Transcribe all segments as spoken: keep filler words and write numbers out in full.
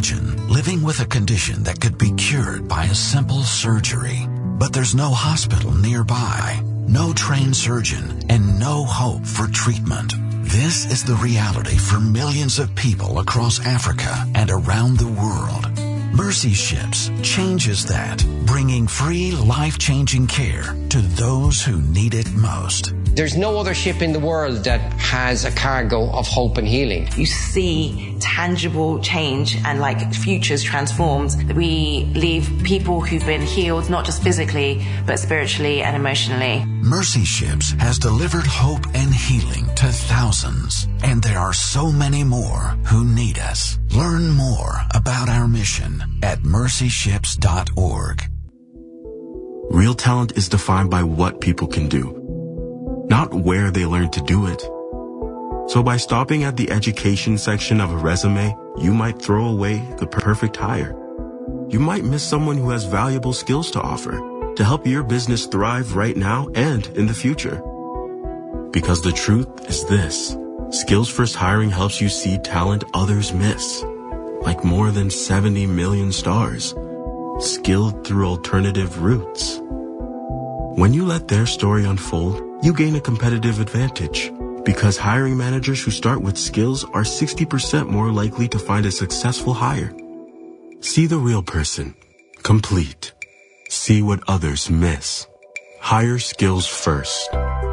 Imagine living with a condition that could be cured by a simple surgery, but there's no hospital nearby, no trained surgeon, and no hope for treatment. This is the reality for millions of people across Africa and around the world. Mercy Ships changes that, bringing free, life-changing care to those who need it most. There's no other ship in the world that has a cargo of hope and healing. You see tangible change and like futures transformed. We leave people who've been healed, not just physically, but spiritually and emotionally. Mercy Ships has delivered hope and healing to thousands, and there are so many more who need us. Learn more about our mission at mercy ships dot org. Real talent is defined by what people can do, not where they learn to do it. So by stopping at the education section of a resume, you might throw away the perfect hire. You might miss someone who has valuable skills to offer to help your business thrive right now and in the future. Because the truth is this: Skills First Hiring helps you see talent others miss, like more than seventy million stars, skilled through alternative routes. When you let their story unfold, you gain a competitive advantage, because hiring managers who start with skills are sixty percent more likely to find a successful hire. See the real person, complete. See what others miss. Hire skills first.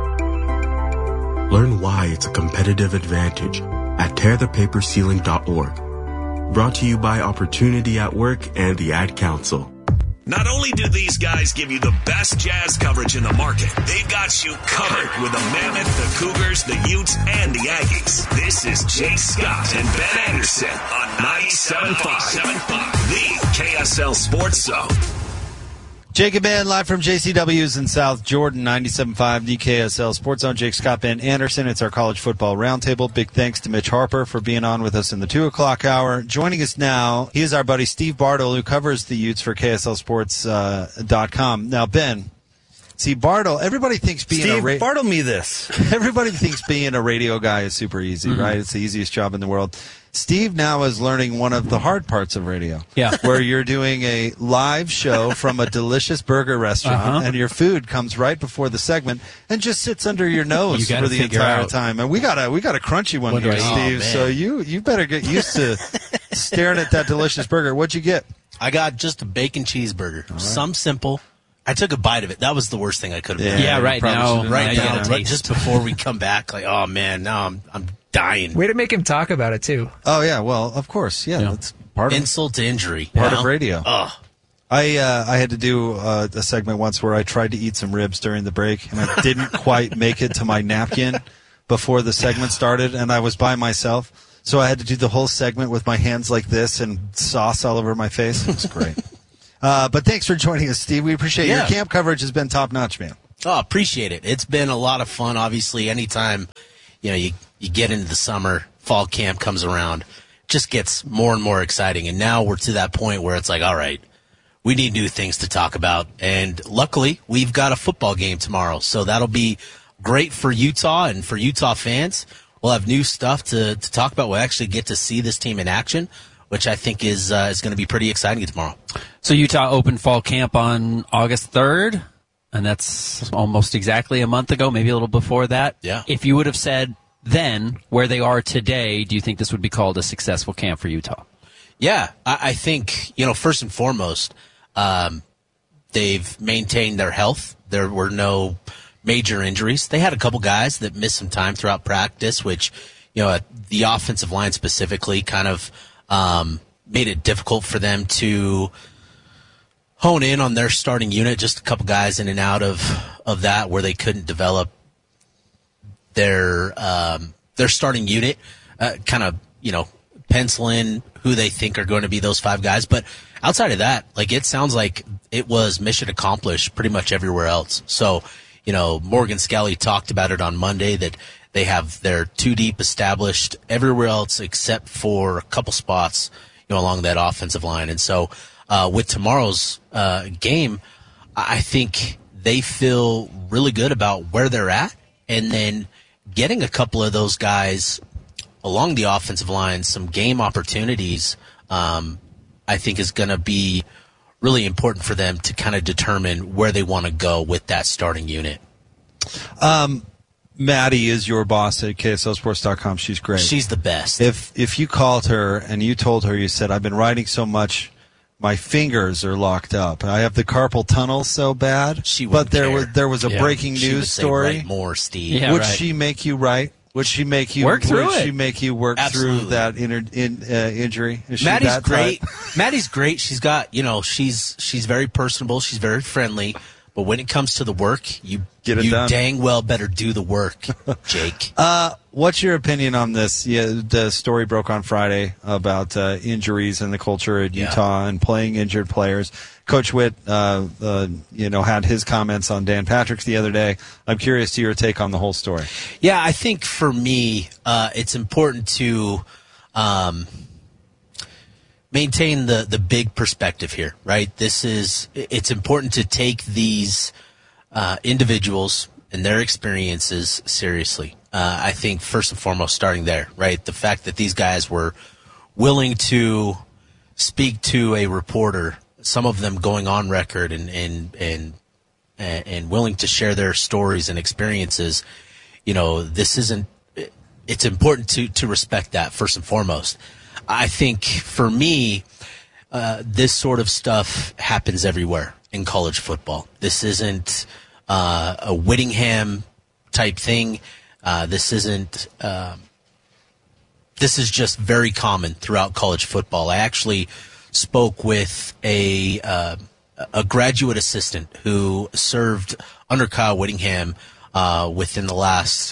Learn why it's a competitive advantage at tear the paper ceiling dot org. Brought to you by Opportunity at Work and the Ad Council. Not only do these guys give you the best jazz coverage in the market, they've got you covered with the Mammoth, the Cougars, the Utes, and the Aggies. This is Jay Scott and Ben Anderson on ninety-seven point five, the K S L Sports Zone. Jacob Ben, live from J C W's in South Jordan, ninety-seven point five, the K S L Sports Zone. Jake Scott, Ben Anderson. It's our college football roundtable. Big thanks to Mitch Harper for being on with us in the two o'clock hour. Joining us now, he is our buddy Steve Bartle, who covers the Utes for K S L Sports dot com. Now, Ben, see, Bartle, everybody thinks being Steve, a radio... Bartle me this. Everybody thinks being a radio guy is super easy, mm-hmm. right? It's the easiest job in the world. Steve now is learning one of the hard parts of radio. Yeah. Where you're doing a live show from a delicious burger restaurant, uh-huh. and your food comes right before the segment and just sits under your nose you for the entire out. time. And we got a we got a crunchy one what here, I, Steve. oh, so you you better get used to staring at that delicious burger. What'd you get? I got just a bacon cheeseburger. Right. Some simple. I took a bite of it. That was the worst thing I could have done. Yeah, yeah, right now. Right now, now, right just before we come back, like, oh man, now I'm I'm dying. Way to make him talk about it too. Oh yeah, well, of course, yeah, yeah. That's part of insult to injury. Part know? of radio. Ugh. I uh, I had to do uh, a segment once where I tried to eat some ribs during the break, and I didn't quite make it to my napkin before the segment started, and I was by myself, so I had to do the whole segment with my hands like this and sauce all over my face. It was great. Uh, but thanks for joining us, Steve. We appreciate yeah. your camp coverage has been top notch, man. Oh, appreciate it. It's been a lot of fun. Obviously, anytime you know you you get into the summer, fall camp comes around, it just gets more and more exciting. And now we're to that point where it's like, all right, we need new things to talk about. And luckily, we've got a football game tomorrow, so that'll be great for Utah and for Utah fans. We'll have new stuff to to talk about. We'll actually get to see this team in action, which I think is uh, is going to be pretty exciting tomorrow. So Utah opened fall camp on August third, and that's almost exactly a month ago, maybe a little before that. Yeah. If you would have said then where they are today, do you think this would be called a successful camp for Utah? Yeah, I, I think, you know, first and foremost, um, they've maintained their health. There were no major injuries. They had a couple guys that missed some time throughout practice, which, you know, the offensive line specifically kind of um, made it difficult for them to hone in on their starting unit. Just a couple guys in and out of, of that where they couldn't develop their um, their starting unit, uh, kind of, you know, pencil in who they think are going to be those five guys. But outside of that, like, it sounds like it was mission accomplished pretty much everywhere else. So, you know, Morgan Skelly talked about it on Monday that they have their two deep established everywhere else except for a couple spots, you know, along that offensive line. And so uh, with tomorrow's uh, game, I think they feel really good about where they're at, and then getting a couple of those guys along the offensive line, some game opportunities, um, I think is going to be really important for them to kind of determine where they want to go with that starting unit. Um, Maddie is your boss at K S L Sports dot com. She's great. She's the best. If if you called her and you told her, you said, I've been writing so much, my fingers are locked up. I have the carpal tunnel so bad. She but there care. was there was a Yeah. breaking She news would say, story. "Write more, Steve." Yeah, would right. she make you write? Would she make you Work through would it. she make you work Absolutely. through that inner, in, uh, injury? Is she Maddie's that great. type? Maddie's great. She's got, you know, she's she's very personable. She's very friendly. But when it comes to the work, you Get it you done. dang well better do the work, Jake. Uh, what's your opinion on this? Yeah, the story broke on Friday about uh, injuries and the culture at Yeah. Utah and playing injured players. Coach Witt, uh, uh, you know, had his comments on Dan Patrick's the other day. I'm curious to your take on the whole story. Yeah, I think for me, uh, it's important to um, maintain the, the big perspective here, right? This is, it's important to take these uh, individuals and their experiences seriously. Uh, I think first and foremost, starting there, right? The fact that these guys were willing to speak to a reporter, some of them going on record and, and, and, and willing to share their stories and experiences. You know, this isn't, it's important to, to respect that first and foremost. I think for me, uh, this sort of stuff happens everywhere in college football. This isn't uh, a Whittingham type thing. Uh, this isn't, uh, this is just very common throughout college football. I actually spoke with a, uh, a graduate assistant who served under Kyle Whittingham uh, within the last,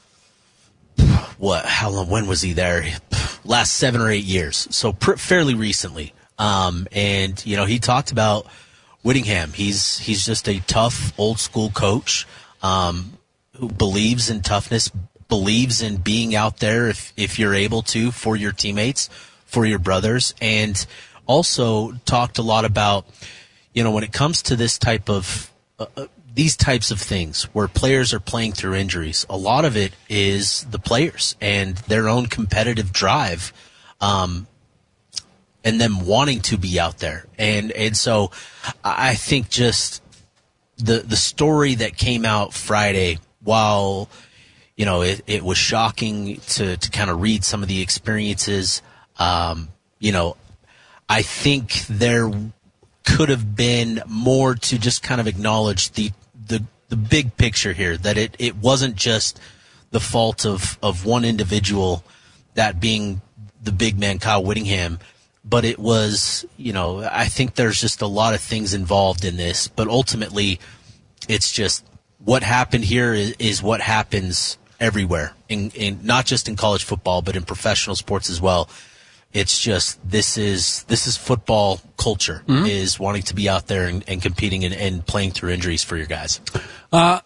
what, how long, when was he there? Last seven or eight years. So pr- fairly recently. Um, and, you know, he talked about Whittingham. He's, he's just a tough old school coach, um, who believes in toughness, believes in being out there if, if you're able to for your teammates, for your brothers, and also talked a lot about, you know, when it comes to this type of, uh, these types of things where players are playing through injuries, a lot of it is the players and their own competitive drive, um, and them wanting to be out there. And, and so I think just the, the story that came out Friday, while, you know, it, it was shocking to, to kind of read some of the experiences, um, you know, I think there could have been more to just kind of acknowledge the, the, the big picture here, that it, it wasn't just the fault of, of one individual, that being the big man, Kyle Whittingham, but it was, you know, I think there's just a lot of things involved in this, but ultimately it's just what happened here is, is what happens everywhere, in, in not just in college football, but in professional sports as well. It's just, this is this is football culture, mm-hmm. is wanting to be out there and, and competing and, and playing through injuries for your guys. Uh,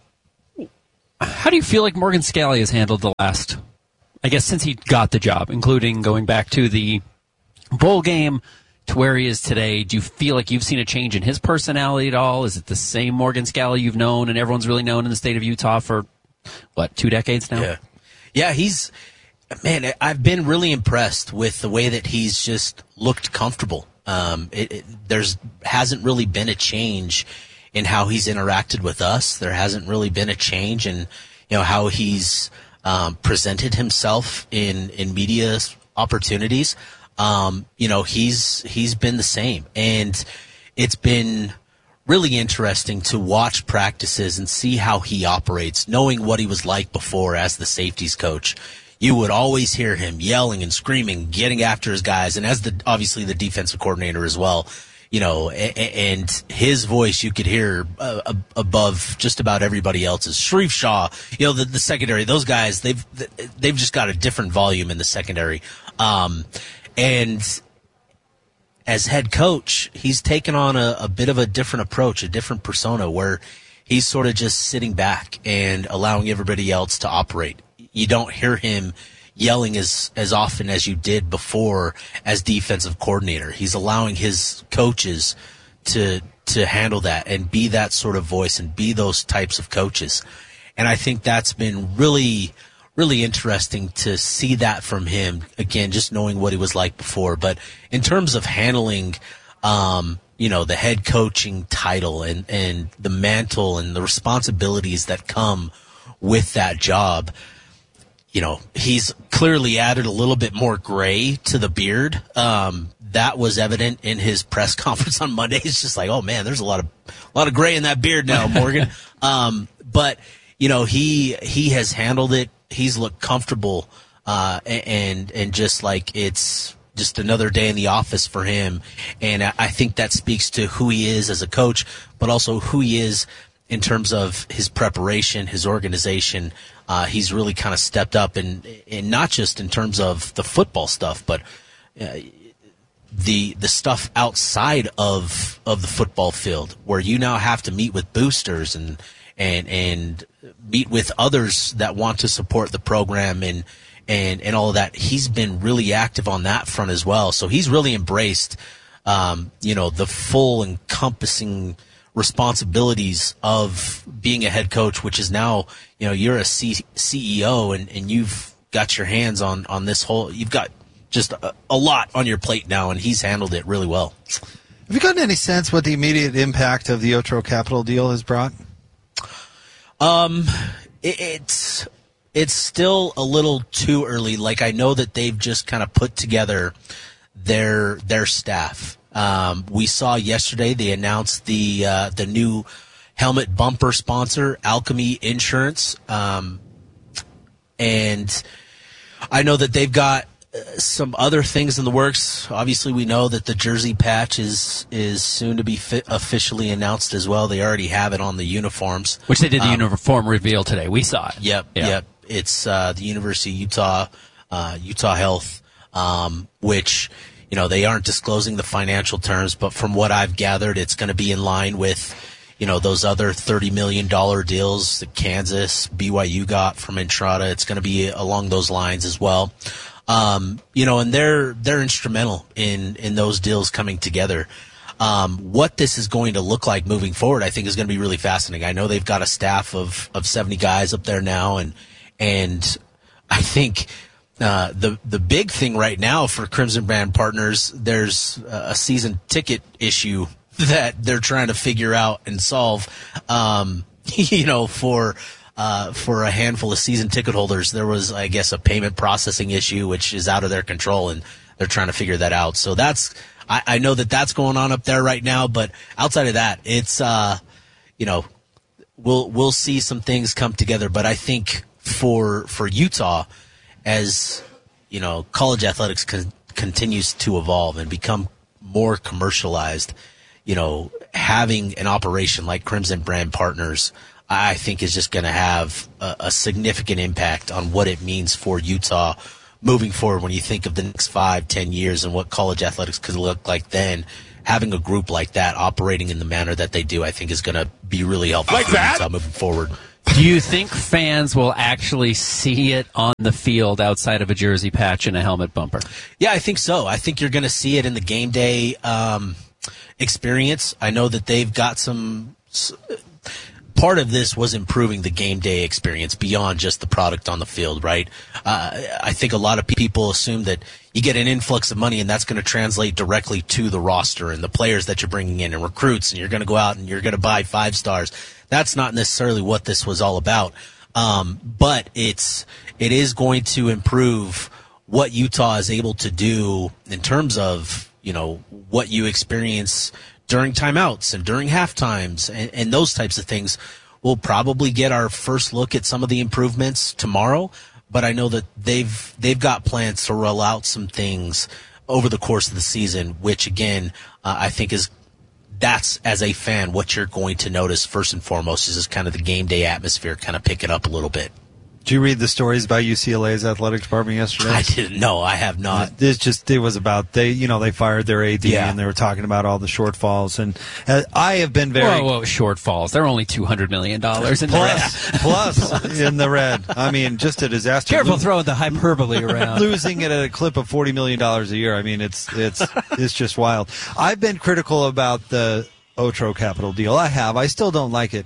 how do you feel like Morgan Scalley has handled the last, I guess, since he got the job, including going back to the bowl game to where he is today? Do you feel like you've seen a change in his personality at all? Is it the same Morgan Scalley you've known and everyone's really known in the state of Utah for, what, two decades now? Yeah, yeah, he's... Man, I've been really impressed with the way that he's just looked comfortable. Um, it, it, there's hasn't really been a change in how he's interacted with us. There hasn't really been a change in, you know, how he's um, presented himself in in media opportunities. Um, you know, he's he's been the same, and it's been really interesting to watch practices and see how he operates, knowing what he was like before as the safeties coach. You would always hear him yelling and screaming, getting after his guys, and as the obviously the defensive coordinator as well, you know, and his voice you could hear uh, above just about everybody else's. Sharif Shaw, you know, the, the secondary, those guys, they've they've just got a different volume in the secondary, um, and as head coach, he's taken on a, a bit of a different approach, a different persona, where he's sort of just sitting back and allowing everybody else to operate. You don't hear him yelling as, as often as you did before as defensive coordinator. He's allowing his coaches to to handle that and be that sort of voice and be those types of coaches. And I think that's been really, really interesting to see that from him. Again, just knowing what he was like before. But in terms of handling, um, you know, the head coaching title and, and the mantle and the responsibilities that come with that job, you know, he's clearly added a little bit more gray to the beard. Um, that was evident in his press conference on Monday. It's just like, oh man, there's a lot of, a lot of gray in that beard now, Morgan. um, but you know, he, he has handled it. He's looked comfortable, uh, and, and just like it's just another day in the office for him. And I think that speaks to who he is as a coach, but also who he is in terms of his preparation, his organization. Uh, he's really kind of stepped up, and and not just in terms of the football stuff, but uh, the the stuff outside of of the football field, where you now have to meet with boosters and and and meet with others that want to support the program and and and all of that. He's been really active on that front as well. So he's really embraced, um, you know, the full encompassing responsibilities of being a head coach, which is now, you know, you're a C- CEO and, and you've got your hands on, on this whole, you've got just a, a lot on your plate now, and he's handled it really well. Have you gotten any sense what the immediate impact of the Otro Capital deal has brought? Um, it, it's, it's still a little too early. Like, I know that they've just kind of put together their, their staff. Um, we saw yesterday they announced the uh, the new helmet bumper sponsor, Alchemy Insurance, um, and I know that they've got uh, some other things in the works. Obviously, we know that the jersey patch is is soon to be fi- officially announced as well. They already have it on the uniforms, which they did the um, uniform reveal today. We saw it. Yep, yeah. yep. It's uh, the University of Utah, uh, Utah Health, um, which. You know, they aren't disclosing the financial terms, but from what I've gathered, it's going to be in line with, you know, those other thirty million dollars deals that Kansas, B Y U got from Entrada. It's going to be along those lines as well. Um, you know, and they're, they're instrumental in, in those deals coming together. Um, what this is going to look like moving forward, I think is going to be really fascinating. I know they've got a staff of, of seventy guys up there now, and, and I think, Uh, the the big thing right now for Crimson Brand Partners, there's a season ticket issue that they're trying to figure out and solve. Um, you know, for uh, for a handful of season ticket holders, there was, I guess, a payment processing issue which is out of their control, and they're trying to figure that out. So that's I, I know that that's going on up there right now. But outside of that, it's uh, you know, we'll we'll see some things come together. But I think for for Utah, as you know, college athletics con- continues to evolve and become more commercialized, you know, having an operation like Crimson Brand Partners, I think is just going to have a, a significant impact on what it means for Utah moving forward. When you think of the next five, ten years and what college athletics could look like then, having a group like that operating in the manner that they do, I think is going to be really helpful like for that? Utah moving forward. Do you think fans will actually see it on the field outside of a jersey patch and a helmet bumper? Yeah, I think so. I think you're going to see it in the game day um, experience. I know that they've got some – part of this was improving the game day experience beyond just the product on the field, right? Uh, I think a lot of people assume that you get an influx of money and that's going to translate directly to the roster and the players that you're bringing in and recruits, and you're going to go out and you're going to buy five stars. That's not necessarily what this was all about. Um, but it's, it is going to improve what Utah is able to do in terms of, you know, what you experience during timeouts and during half times and, and those types of things. We'll probably get our first look at some of the improvements tomorrow, but I know that they've, they've got plans to roll out some things over the course of the season, which again, uh, I think is, that's, as a fan, what you're going to notice first and foremost is just kind of the game day atmosphere kind of pick it up a little bit. Did you read the stories about U C L A's athletic department yesterday? I didn't. No, I have not. It's just, it was about, they, you know, they fired their A D Yeah. and they were talking about all the shortfalls. And uh, I have been very. Whoa, whoa, shortfalls. They're only two hundred million dollars in the red. plus, plus in the red. I mean, just a disaster. Careful Lo- throwing the hyperbole around. Losing it at a clip of forty million dollars a year. I mean, it's, it's, it's just wild. I've been critical about the Otro Capital deal. I have. I still don't like it.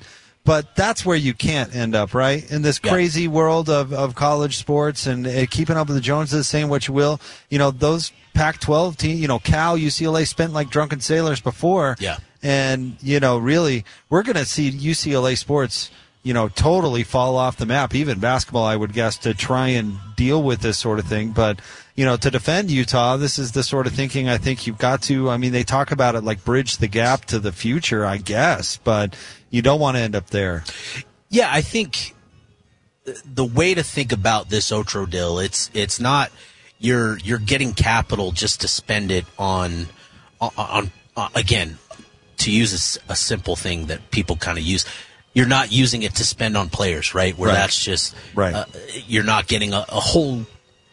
But that's where you can't end up, right? In this crazy yeah. world of, of college sports and uh, keeping up with the Joneses, saying what you will. You know, those Pac twelve teams, you know, Cal, U C L A spent like drunken sailors before. Yeah. And, you know, really, we're going to see U C L A sports, you know, totally fall off the map, even basketball, I would guess, to try and deal with this sort of thing. But, you know, to defend Utah, this is the sort of thinking I think you've got to, I mean, they talk about it like bridge the gap to the future, I guess, but you don't want to end up there. Yeah, I think the way to think about this Otro deal, it's it's not you're you're getting capital just to spend it on, on, on again, to use a, a simple thing that people kind of use. You're not using it to spend on players, right? Where right. that's just, right. uh, you're not getting a, a whole,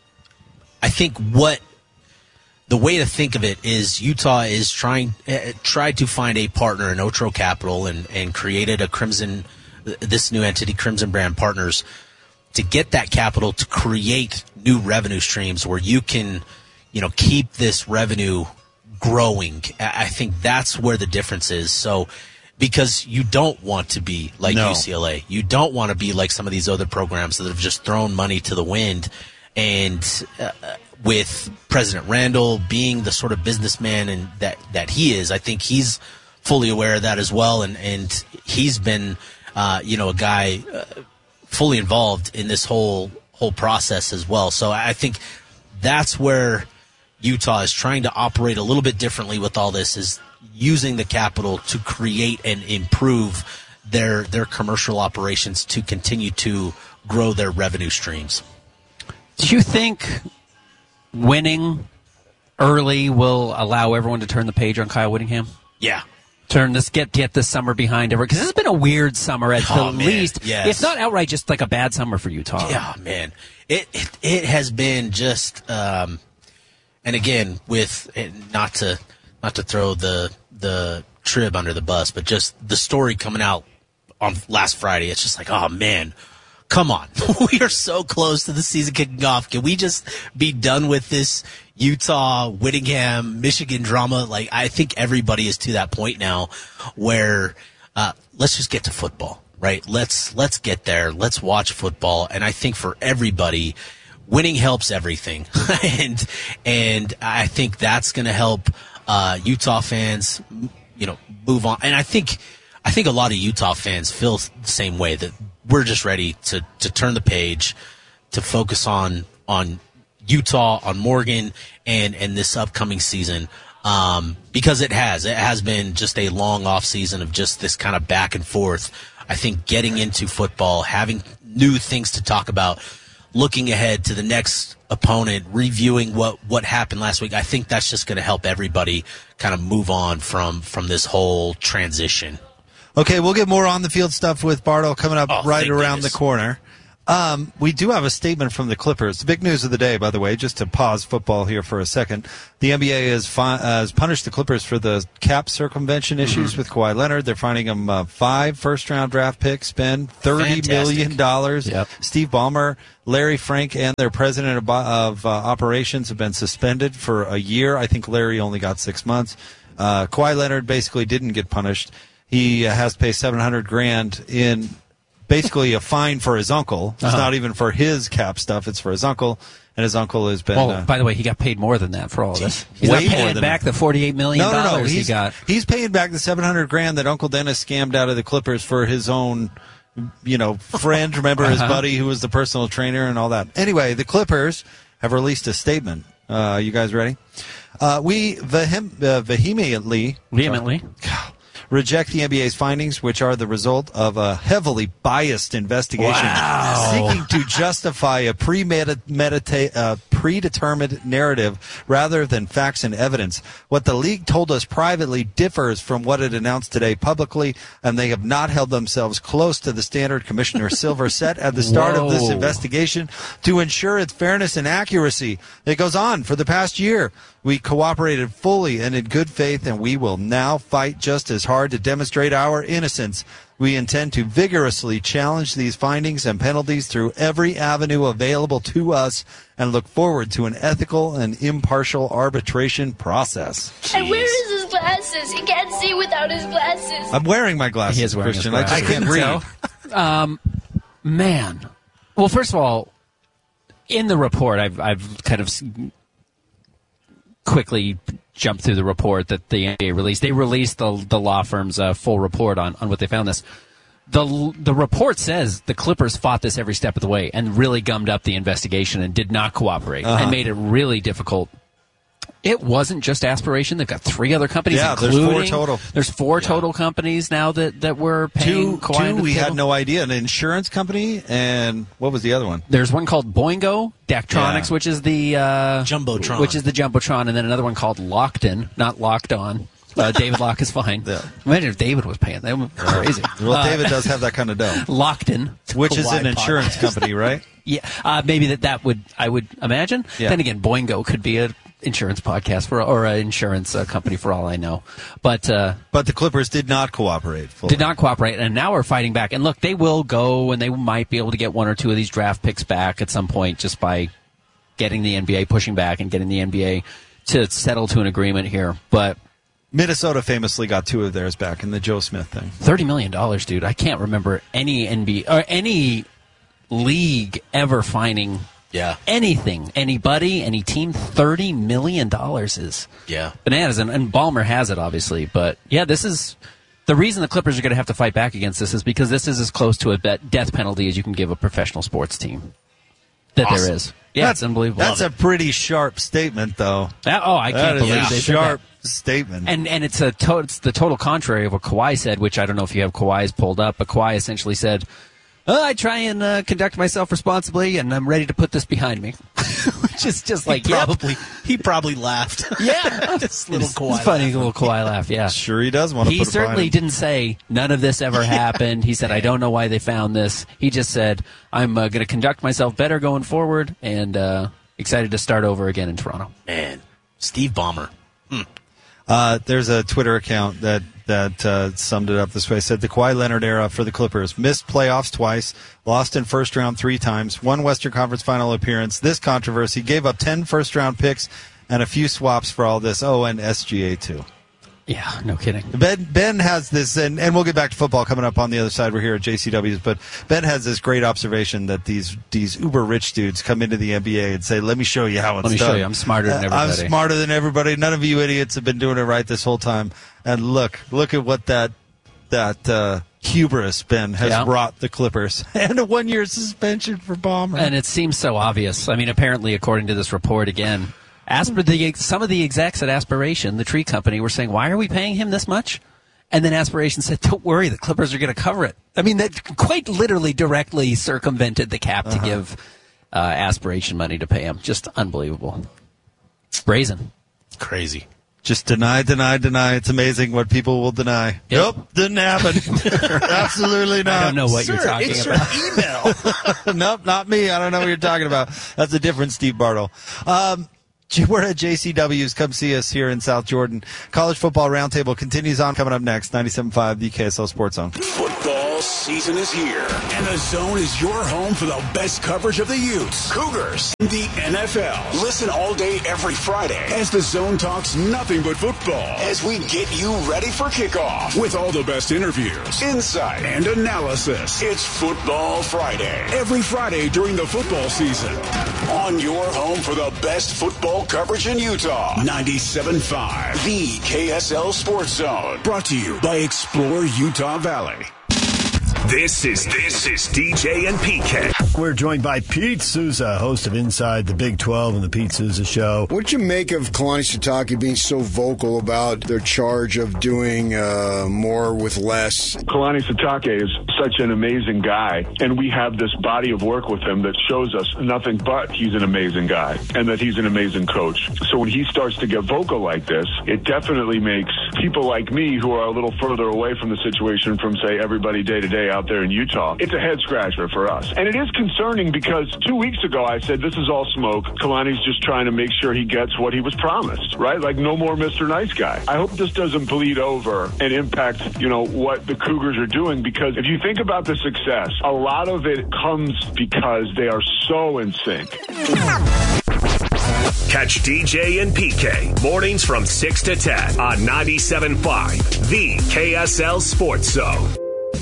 I think what, the way to think of it is Utah is trying, uh, tried to find a partner in Otro Capital and, and created a Crimson, this new entity, Crimson Brand Partners, to get that capital to create new revenue streams where you can, you know, keep this revenue growing. I think that's where the difference is. So, because you don't want to be like no. U C L A. You don't want to be like some of these other programs that have just thrown money to the wind. And uh, with President Randall being the sort of businessman and that, that he is, I think he's fully aware of that as well. And, and he's been, uh, you know, a guy uh, fully involved in this whole whole process as well. So I think that's where Utah is trying to operate a little bit differently with all this, is using the capital to create and improve their their commercial operations to continue to grow their revenue streams. Do you think winning early will allow everyone to turn the page on Kyle Whittingham? Yeah. Turn this, get get this summer behind everyone, because this has been a weird summer at oh, the man. least. Yes. If not outright, just like a bad summer for Utah. Yeah, man. It it, it has been just, um, and again, with not to not to throw the the Trib under the bus, but just the story coming out on last Friday, it's just like, oh man, come on. We are so close to the season kicking off. Can we just be done with this Utah, Whittingham, Michigan drama? Like, I think everybody is to that point now where uh, let's just get to football, right? Let's let's get there. Let's watch football. And I think for everybody, winning helps everything. and and I think that's going to help uh, Utah fans, you know, move on. And I think I think a lot of Utah fans feel the same way, that we're just ready to, to turn the page, to focus on on Utah, on Morgan, and, and this upcoming season. Um, because it has. It has been just a long off season of just this kind of back and forth. I think getting into football, having new things to talk about, looking ahead to the next opponent, reviewing what, what happened last week, I think that's just going to help everybody kind of move on from, from this whole transition. Okay, we'll get more on the field stuff with Bartle coming up oh, right around goodness. the corner. Um, we do have a statement from the Clippers. The big news of the day, by the way, just to pause football here for a second. The N B A has, fi- uh, has punished the Clippers for the cap circumvention issues mm-hmm. with Kawhi Leonard. They're finding him uh, five first-round draft picks, Ben, thirty million dollars. Yep. Steve Ballmer, Larry Frank, and their president of, of uh, operations have been suspended for a year. I think Larry only got six months. Uh, Kawhi Leonard basically didn't get punished. He uh, has to pay seven hundred grand in basically a fine for his uncle. It's uh-huh. not even for his cap stuff. It's for his uncle. And his uncle has been... Well, uh, by the way, he got paid more than that for all of this. He's way not paying more than back that. the forty-eight million dollars no, no, no. he He's, got. He's paying back the seven hundred grand that Uncle Dennis scammed out of the Clippers for his own, you know, friend. Remember his uh-huh. buddy who was the personal trainer and all that. Anyway, the Clippers have released a statement. Uh, you guys ready? Uh, we vehem- uh, vehemently... Vehemently? Uh, reject the N B A's findings, which are the result of a heavily biased investigation wow. seeking to justify a premedita- uh, predetermined narrative rather than facts and evidence. What the league told us privately differs from what it announced today publicly, and they have not held themselves close to the standard Commissioner Silver set at the start Whoa. of this investigation to ensure its fairness and accuracy. It goes on for the past year. We cooperated fully and in good faith, and we will now fight just as hard to demonstrate our innocence. We intend to vigorously challenge these findings and penalties through every avenue available to us and look forward to an ethical and impartial arbitration process. And where is his glasses? He can't see without his glasses. I'm wearing my glasses, He is wearing his Christian. glasses. I just can't read. Um, man. Well, first of all, in the report, I've, I've kind of quickly jumped through the report that the N B A released. They released the the law firm's uh, full report on, on what they found this. The the report says the Clippers fought this every step of the way and really gummed up the investigation and did not cooperate Uh-huh. and made it really difficult. It wasn't just Aspiration. They've got three other companies. Yeah, there's including, four total. There's four total companies now that, that were paying Two, Kawhi two under the we had table. no idea. An insurance company, and what was the other one? There's one called Boingo, Daktronics, Yeah. which is the uh, Jumbotron. which is the Jumbotron, and then another one called Locked-In, not Locked On. Uh, David Locke is fine. Yeah. Imagine if David was paying. That would be crazy. Well, Uh, David does have that kind of dough. Locked-In, Which is Kawhi an insurance podcast. company, right? Yeah, uh, maybe that that would I would imagine. Yeah. Then again, Boingo could be a insurance podcast for or an insurance uh, company for all I know. But uh, But the Clippers did not cooperate fully. did not cooperate, and now we're fighting back. And look, they will go, and they might be able to get one or two of these draft picks back at some point just by getting the N B A pushing back and getting the N B A to settle to an agreement here. But Minnesota famously got two of theirs back in the Joe Smith thing. thirty million dollars, dude. I can't remember any N B A or any league ever finding Yeah. anything, anybody, any team. thirty million dollars is Yeah. bananas, and, and Ballmer has it, obviously. But yeah, this is the reason the Clippers are going to have to fight back against this is because this is as close to a bet, death penalty as you can give a professional sports team that Awesome. there is. Yeah, that's it's unbelievable. That's a pretty sharp statement, though. That- oh, I That can't is believe a they said sharp that. statement. And and it's a to- it's the total contrary of what Kawhi said, which I don't know if you have Kawhi's pulled up, but Kawhi essentially said, oh, I try and uh, conduct myself responsibly, and I'm ready to put this behind me. Which is just like, he yep. probably he probably laughed. Yeah. This little It's- Kawhi it's funny, laugh. little Kawhi laugh, yeah. Sure he does want to He put it behind certainly him. didn't say, none of this ever happened. He said, I don't know why they found this. He just said, I'm uh, going to conduct myself better going forward, and uh, excited to start over again in Toronto. Man, Steve Ballmer. Hmm. Uh, there's a Twitter account that that uh, summed it up this way. It said the Kawhi Leonard era for the Clippers: missed playoffs twice, lost in first round three times, one Western Conference Final appearance. This controversy gave up ten first round picks and a few swaps for all this. Oh, and S G A too. Yeah, no kidding. Ben Ben has this, and, and we'll get back to football coming up on the other side. We're here at J C W's, but Ben has this great observation that these these uber rich dudes come into the N B A and say, "Let me show you how it's Let me done. show you. I'm smarter than Uh, everybody." I'm smarter than everybody. None of you idiots have been doing it right this whole time." And look, look at what that that uh, hubris Ben has Yeah. brought the Clippers, and a one year suspension for Ballmer. And it seems so obvious. I mean, apparently, according to this report, again, Asper, the, some of the execs at Aspiration, the tree company, were saying, why are we paying him this much? And then Aspiration said, don't worry, the Clippers are going to cover it. I mean, that quite literally directly circumvented the cap Uh-huh. to give uh, Aspiration money to pay him. Just unbelievable. Brazen. Crazy. Just deny, deny, deny. It's amazing what people will deny. Yep. Nope, didn't happen. Absolutely not. I don't know what Sir, you're talking it's about. your email. Nope, not me. I don't know what you're talking about. That's a different Steve Bartle. Um, we're at J C W's. Come see us here in South Jordan. College Football Roundtable continues on. Coming up next, ninety-seven point five, the K S L Sports Zone. Football season is here, and the Zone is your home for the best coverage of the Utes, Cougars, and the N F L. Listen all day, every Friday, as the Zone talks nothing but football, as we get you ready for kickoff with all the best interviews, insight, and analysis. It's Football Friday, every Friday during the football season, on your home for the best football coverage in Utah. ninety-seven point five, the K S L Sports Zone, brought to you by Explore Utah Valley. This is this is D J and P K. We're joined by Pete Souza, host of Inside the Big twelve and the Pete Souza Show. What you make of Kalani Sitake being so vocal about their charge of doing uh, more with less? Kalani Sitake is such an amazing guy, and we have this body of work with him that shows us nothing but he's an amazing guy and that he's an amazing coach. So when he starts to get vocal like this, it definitely makes people like me who are a little further away from the situation from, say, everybody day to day out out there in Utah, it's a head scratcher for us. And it is concerning because two weeks ago I said this is all smoke. Kalani's just trying to make sure he gets what he was promised, right? Like no more Mister Nice Guy. I hope this doesn't bleed over and impact, you know, what the Cougars are doing, because if you think about the success, a lot of it comes because they are so in sync. Catch D J and P K mornings from six to ten on ninety-seven point five, the K S L Sports Zone.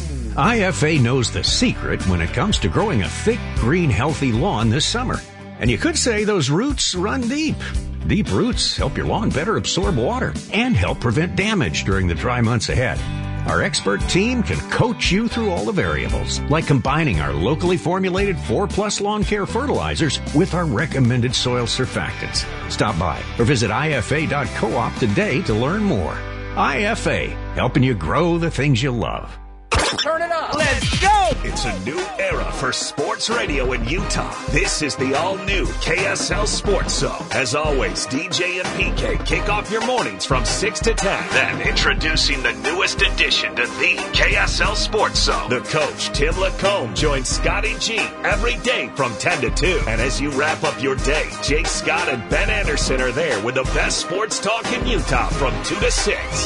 I F A knows the secret when it comes to growing a thick, green, healthy lawn this summer. And you could say those roots run deep. Deep roots help your lawn better absorb water and help prevent damage during the dry months ahead. Our expert team can coach you through all the variables, like combining our locally formulated four plus lawn care fertilizers with our recommended soil surfactants. Stop by or visit I F A dot coop today to learn more. I F A, helping you grow the things you love. Turn it up. Let's go. It's a new era for sports radio in Utah. This is the all-new K S L Sports Zone. As always, D J and P K kick off your mornings from six to ten. Then introducing the newest addition to the K S L Sports Zone. The coach, Tim Lacombe, joins Scotty G every day from ten to two. And as you wrap up your day, Jake Scott and Ben Anderson are there with the best sports talk in Utah from two to six.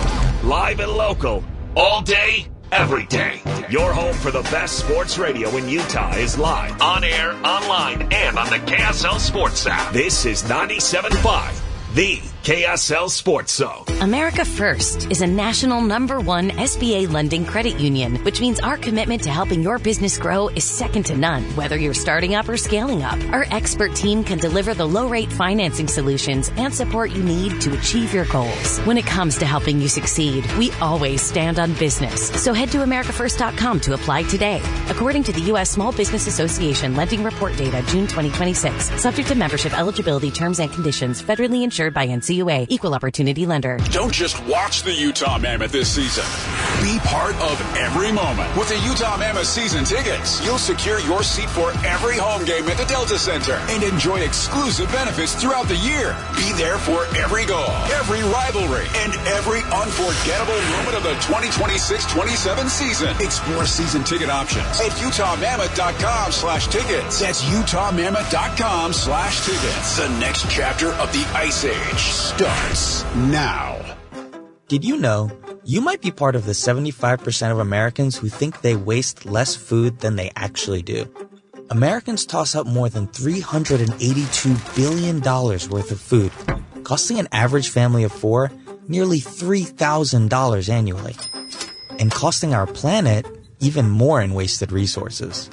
Live and local, all day, every day. Your home for the best sports radio in Utah is live, on air, online, and on the K S L Sports app. This is ninety-seven point five, the K S L Sports Zone. America First is a national number one S B A lending credit union, which means our commitment to helping your business grow is second to none. Whether you're starting up or scaling up, our expert team can deliver the low-rate financing solutions and support you need to achieve your goals. When it comes to helping you succeed, we always stand on business. So head to america first dot com to apply today. According to the U S Small Business Association Lending Report Data, June twenty twenty-six, subject to membership eligibility terms and conditions, federally insured by N C U A, Equal Opportunity Lender. Don't just watch the Utah Mammoth this season. Be part of every moment. With the Utah Mammoth season tickets, you'll secure your seat for every home game at the Delta Center and enjoy exclusive benefits throughout the year. Be there for every goal, every rivalry, and every unforgettable moment of the twenty twenty-six twenty-seven season. Explore season ticket options at utah mammoth dot com slash tickets. That's utah mammoth dot com slash tickets. The next chapter of the Ice Age starts now. Did you know you might be part of the seventy-five percent of Americans who think they waste less food than they actually do? Americans toss out more than three hundred eighty-two billion dollars worth of food, costing an average family of four nearly three thousand dollars annually, and costing our planet even more in wasted resources.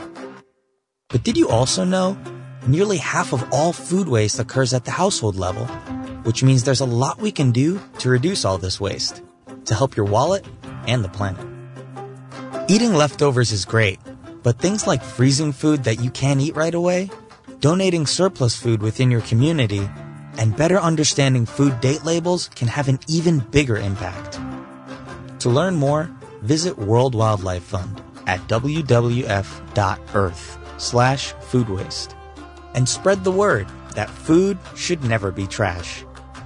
But did you also know nearly half of all food waste occurs at the household level, which means there's a lot we can do to reduce all this waste, to help your wallet and the planet. Eating leftovers is great, but things like freezing food that you can't eat right away, donating surplus food within your community, and better understanding food date labels can have an even bigger impact. To learn more, visit World Wildlife Fund at w w f dot earth slash food waste and spread the word that food should never be trash.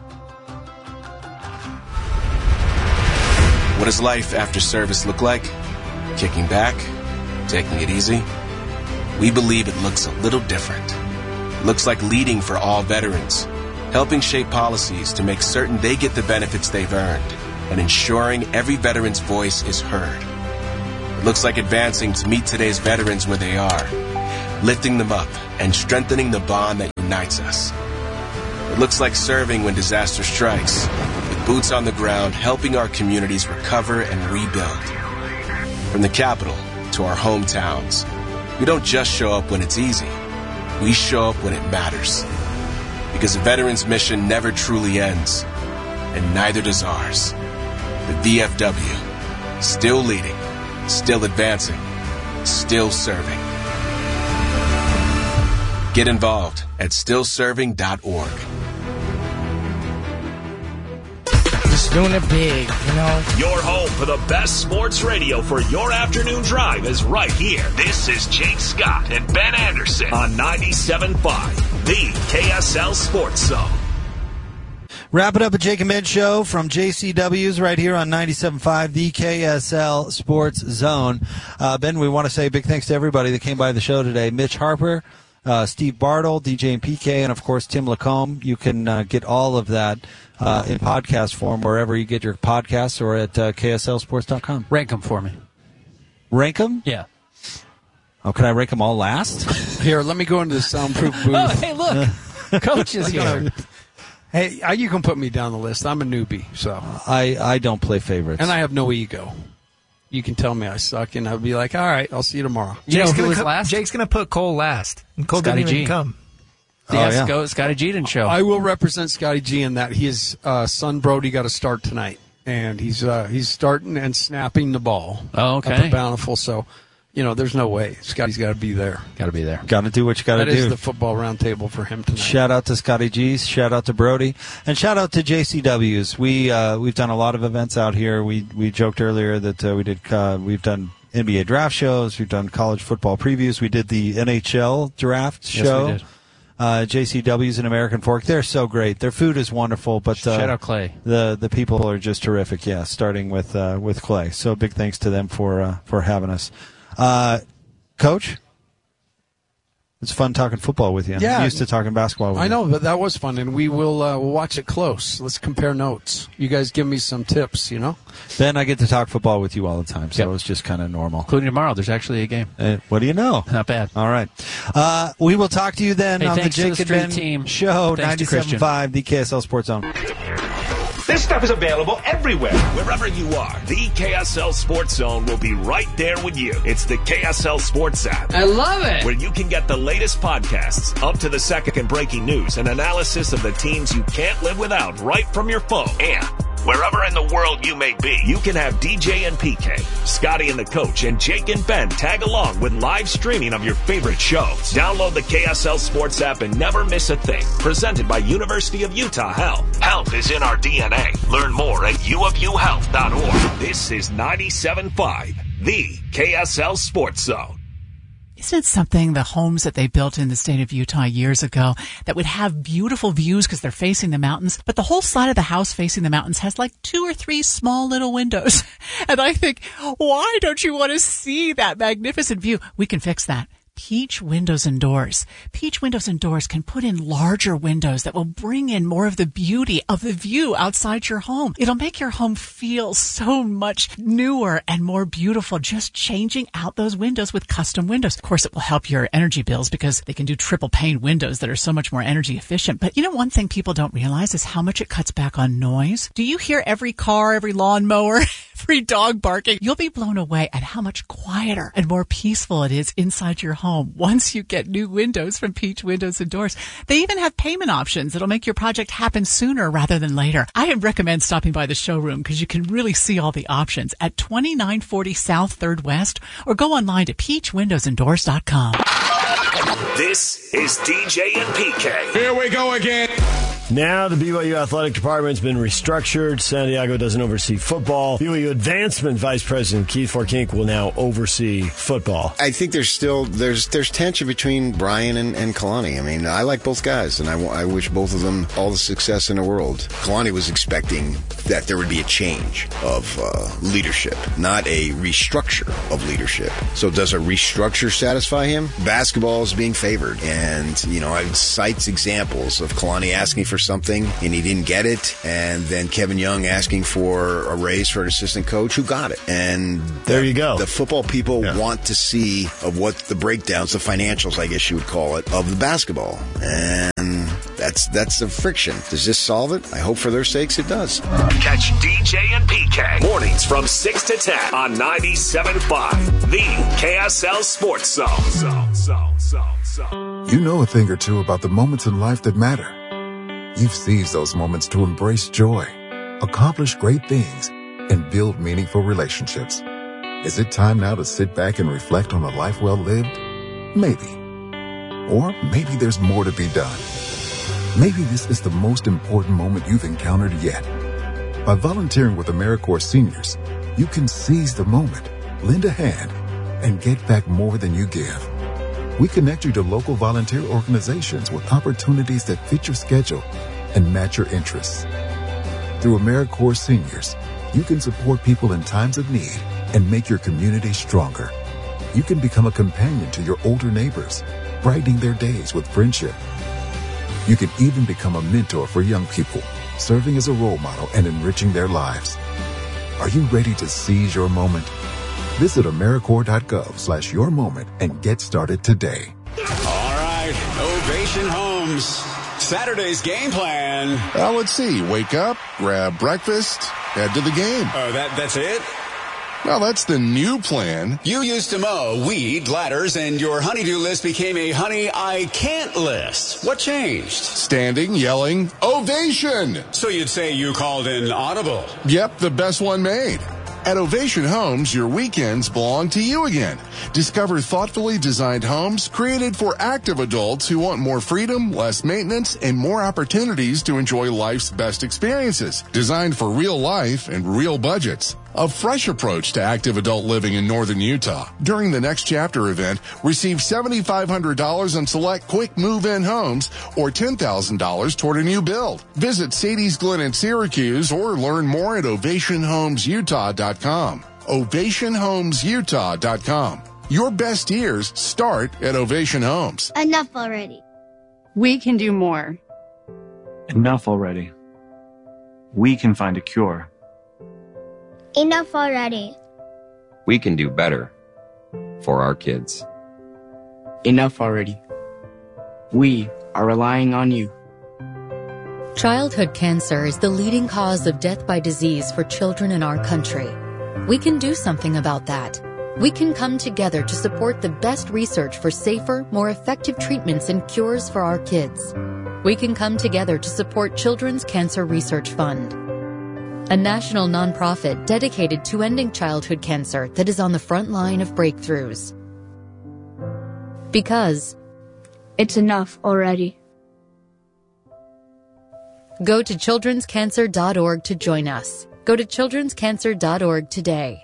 What does life after service look like? Kicking back? Taking it easy? We believe it looks a little different. It looks like leading for all veterans, helping shape policies to make certain they get the benefits they've earned, and ensuring every veteran's voice is heard. It looks like advancing to meet today's veterans where they are, lifting them up and strengthening the bond that unites us. It looks like serving when disaster strikes, with boots on the ground helping our communities recover and rebuild. From the capital to our hometowns, we don't just show up when it's easy. We show up when it matters. Because a veteran's mission never truly ends, and neither does ours. The V F W, still leading, still advancing, still serving. Get involved at still serving dot org. Just doing it big, you know? Your home for the best sports radio for your afternoon drive is right here. This is Jake Scott and Ben Anderson on ninety-seven point five, the K S L Sports Zone. Wrap it up a Jake and Ben show from J C W's right here on ninety-seven point five, the K S L Sports Zone. Uh, Ben, we want to say big thanks to everybody that came by the show today. Mitch Harper, uh, Steve Bartle, D J and P K, and, of course, Tim Lacombe. You can uh, get all of that uh, in podcast form wherever you get your podcasts or at uh, K S L sports dot com. Rank them for me. Rank them? Yeah. Oh, can I rank them all last? Here, let me go into the soundproof booth. Oh, hey, look. Coach is here. Hey, I, you can put me down the list. I'm a newbie, so. I, I don't play favorites. And I have no ego. You can tell me I suck, and I'll be like, all right, I'll see you tomorrow. You know who was co- last? Jake's going to put Cole last. And Cole Scotty didn't even G. come. The Oh, S- yeah. Go Scotty G didn't show. I will represent Scotty G in that his uh, son Brody got a start tonight, and he's uh, he's starting and snapping the ball. Oh, okay. Up at Bountiful, so you know there's no way Scotty's got to be there. Got to be there. Got to do what you got to That do. is the football roundtable for him tonight. Shout out to Scotty G's, shout out to Brody, and shout out to J C W's. We uh, we've done a lot of events out here. We we joked earlier that uh, we did uh, we've done N B A draft shows, we've done college football previews. We did the N H L draft Yes, show. we did. Uh, J C W's and American Fork, they're so great. Their food is wonderful, but uh, Shout out Clay. The the people are just terrific. Yeah, starting with uh, with Clay. So big thanks to them for uh, for having us. Uh, Coach, it's fun talking football with you. Yeah. I'm used to talking basketball with I you. know, but that was fun, and we will uh, we'll watch it close. Let's compare notes. You guys give me some tips, you know? Ben, I get to talk football with you all the time, so Yep. it's just kind of normal. Including tomorrow. There's actually a game. Uh, what do you know? Not bad. All right. Uh, we will talk to you then Hey, on the thanks to the Jake and street Ben team. show, Thanks to ninety-seven point Christian. five, the K S L Sports Zone. This stuff is available everywhere. Wherever you are, the K S L Sports Zone will be right there with you. It's the K S L Sports app. I love it. Where you can get the latest podcasts, up to the second and breaking news, and analysis of the teams you can't live without right from your phone. And wherever in the world you may be, you can have D J and P K, Scotty and the Coach, and Jake and Ben tag along with live streaming of your favorite shows. Download the K S L Sports app and never miss a thing. Presented by University of Utah Health. Health is in our D N A. Learn more at u of u health dot org. This is ninety-seven point five, the K S L Sports Zone. Isn't it something, the homes that they built in the state of Utah years ago that would have beautiful views because they're facing the mountains, but the whole side of the house facing the mountains has like two or three small little windows. And I think, why don't you want to see that magnificent view? We can fix that. Peach Windows and Doors. Peach Windows and Doors can put in larger windows that will bring in more of the beauty of the view outside your home. It'll make your home feel so much newer and more beautiful just changing out those windows with custom windows. Of course, it will help your energy bills because they can do triple pane windows that are so much more energy efficient. But you know, one thing people don't realize is how much it cuts back on noise. Do you hear every car, every lawnmower, every dog barking? You'll be blown away at how much quieter and more peaceful it is inside your home once you get new windows from Peach Windows and Doors. They even have payment options that'll make your project happen sooner rather than later. I recommend stopping by the showroom because you can really see all the options at twenty-nine forty South third West, or go online to peach windows and doors dot com. This is D J and P K. Here we go again. Now the B Y U athletic department's been restructured. Santiago doesn't oversee football. B Y U advancement vice president Keith Forkink will now oversee football. I think there's still there's there's tension between Brian and, and Kalani. I mean, I like both guys, and I, I wish both of them all the success in the world. Kalani was expecting that there would be a change of uh, leadership, not a restructure of leadership. So does a restructure satisfy him? Basketball is being favored, and you know, I cites examples of Kalani asking for something and he didn't get it, and then Kevin Young asking for a raise for an assistant coach who got it. And there you go. The football people yeah. want to see of what the breakdowns, the financials, I guess you would call it, of the basketball. And that's that's the friction. Does this solve it? I hope for their sakes it does. Catch D J and P K mornings from six to ten on ninety-seven point five, the K S L Sports Zone. Zone, zone, zone, zone. You know a thing or two about the moments in life that matter. You've seized those moments to embrace joy, accomplish great things, and build meaningful relationships. Is it time now to sit back and reflect on a life well lived? Maybe. Or maybe there's more to be done. Maybe this is the most important moment you've encountered yet. By volunteering with AmeriCorps Seniors, you can seize the moment, lend a hand, and get back more than you give. We connect you to local volunteer organizations with opportunities that fit your schedule and match your interests. Through AmeriCorps Seniors, you can support people in times of need and make your community stronger. You can become a companion to your older neighbors, brightening their days with friendship. You can even become a mentor for young people, serving as a role model and enriching their lives. Are you ready to seize your moment? Visit AmeriCorps.gov slash your moment and get started today. All right, Ovation Homes. Saturday's game plan. Uh, let's see. Wake up, grab breakfast, head to the game. Oh, that that's it? Well, that's the new plan. You used to mow, weed, ladders, and your honeydew list became a honey I can't list. What changed? Standing, yelling, ovation! So you'd say you called in audible. Yep, the best one made. At Ovation Homes, your weekends belong to you again. Discover thoughtfully designed homes created for active adults who want more freedom, less maintenance, and more opportunities to enjoy life's best experiences. Designed for real life and real budgets. A fresh approach to active adult living in northern Utah. During the Next Chapter event, receive seven thousand five hundred dollars on select quick move-in homes or ten thousand dollars toward a new build. Visit Sadie's Glen in Syracuse or learn more at ovation homes utah dot com. ovation homes utah dot com. Your best years start at Ovation Homes. Enough already. We can do more. Enough already. We can find a cure. Enough already. We can do better for our kids. Enough already. We are relying on you. Childhood cancer is the leading cause of death by disease for children in our country. We can do something about that. We can come together to support the best research for safer, more effective treatments and cures for our kids. We can come together to support Children's Cancer Research Fund, a national nonprofit dedicated to ending childhood cancer that is on the front line of breakthroughs. Because it's enough already. Go to children's cancer dot org to join us. Go to children's cancer dot org today.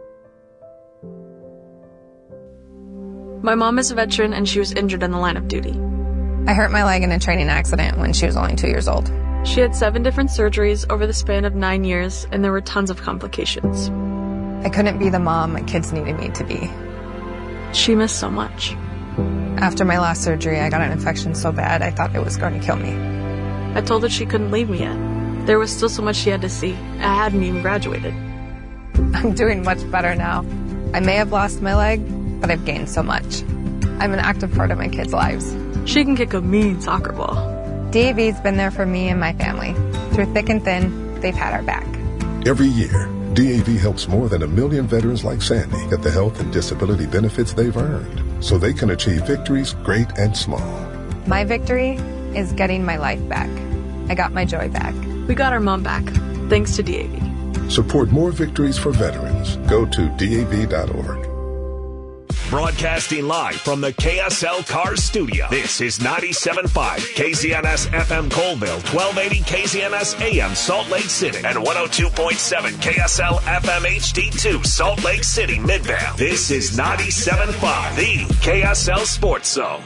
My mom is a veteran and she was injured in the line of duty. I hurt my leg in a training accident when she was only two years old. She had seven different surgeries over the span of nine years, and there were tons of complications. I couldn't be the mom my kids needed me to be. She missed so much. After my last surgery, I got an infection so bad I thought it was going to kill me. I told her she couldn't leave me yet. There was still so much she had to see. I hadn't even graduated. I'm doing much better now. I may have lost my leg, but I've gained so much. I'm an active part of my kids' lives. She can kick a mean soccer ball. D A V's been there for me and my family. Through thick and thin, they've had our back. Every year, D A V helps more than a million veterans like Sandy get the health and disability benefits they've earned so they can achieve victories great and small. My victory is getting my life back. I got my joy back. We got our mom back, thanks to D A V. Support more victories for veterans. Go to D A V dot org. Broadcasting live from the K S L Cars Studio. This is ninety-seven point five K Z N S F M Colville, twelve eighty K Z N S A M Salt Lake City, and one oh two point seven K S L F M H D two Salt Lake City, Midvale. This is ninety-seven point five, the K S L Sports Zone.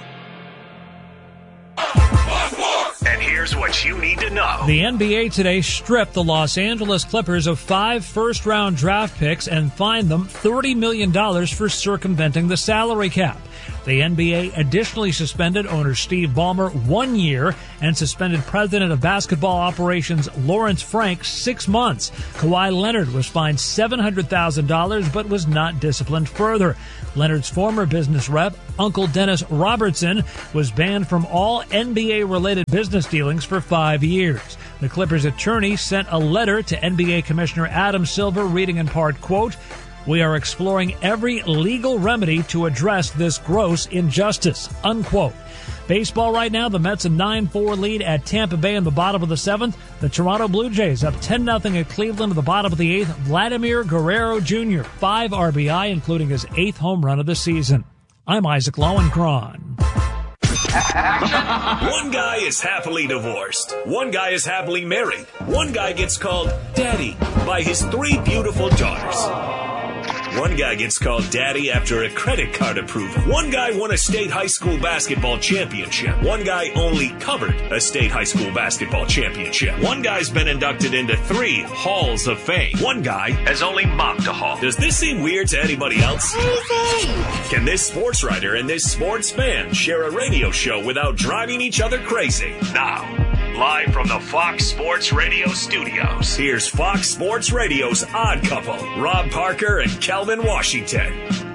And here's what you need to know. The N B A today stripped the Los Angeles Clippers of five first-round draft picks and fined them thirty million dollars for circumventing the salary cap. The N B A additionally suspended owner Steve Ballmer one year and suspended president of basketball operations Lawrence Frank six months. Kawhi Leonard was fined seven hundred thousand dollars but was not disciplined further. Leonard's former business rep, Uncle Dennis Robertson, was banned from all N B A-related business dealings for five years. The Clippers' attorney sent a letter to N B A Commissioner Adam Silver reading in part, quote, "We are exploring every legal remedy to address this gross injustice," unquote. Baseball right now, the Mets a nine four lead at Tampa Bay in the bottom of the seventh. The Toronto Blue Jays up ten nothing at Cleveland at the bottom of the eighth. Vladimir Guerrero Junior, five R B I, including his eighth home run of the season. I'm Isaac Lowenkron. One guy is happily divorced. One guy is happily married. One guy gets called Daddy by his three beautiful daughters. One guy gets called daddy after a credit card approval. One guy won a state high school basketball championship. One guy only covered a state high school basketball championship. One guy's been inducted into three halls of fame. One guy has only mopped a hall. Does this seem weird to anybody else? Crazy! Can this sports writer and this sports fan share a radio show without driving each other crazy? Now, live from the Fox Sports Radio studios, here's Fox Sports Radio's Odd Couple, Rob Parker and Calvin Washington.